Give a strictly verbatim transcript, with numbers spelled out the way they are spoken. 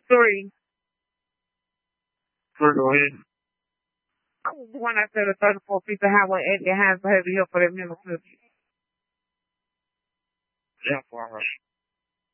Three. Sure, go ahead. I was the one that said a thirty-four piece of highway at your hands for heavy help for that middle city. Yeah, all right.